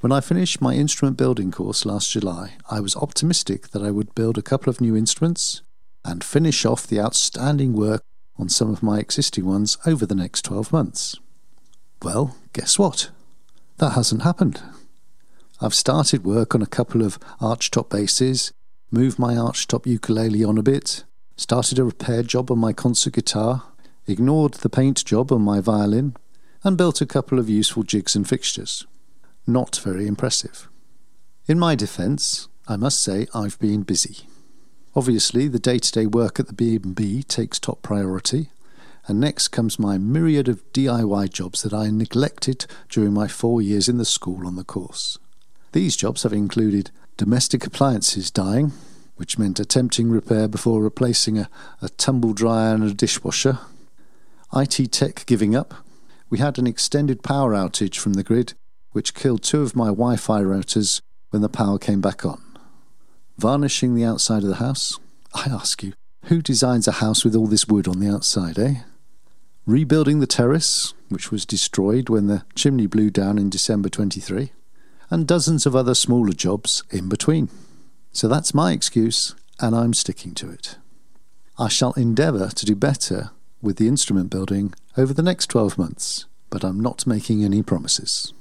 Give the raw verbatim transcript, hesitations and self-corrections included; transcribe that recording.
When I finished my instrument building course last July, I was optimistic that I would build a couple of new instruments and finish off the outstanding work on some of my existing ones over the next twelve months. Well, guess what? That hasn't happened. I've started work on a couple of archtop basses, moved my archtop ukulele on a bit, started a repair job on my concert guitar, ignored the paint job on my violin, and built a couple of useful jigs and fixtures. Not very impressive. In my defence, I must say I've been busy. Obviously, the day-to-day work at the B and B takes top priority, and next comes my myriad of D I Y jobs that I neglected during my four years in the school on the course. These jobs have included domestic appliances dying, which meant attempting repair before replacing a, a tumble dryer and a dishwasher, I T tech giving up. We had an extended power outage from the grid, which killed two of my Wi-Fi routers when the power came back on. Varnishing the outside of the house? I ask you, who designs a house with all this wood on the outside, eh? Rebuilding the terrace, which was destroyed when the chimney blew down in December twenty-three, and dozens of other smaller jobs in between. So that's my excuse, and I'm sticking to it. I shall endeavour to do better with the instrument building over the next twelve months, but I'm not making any promises.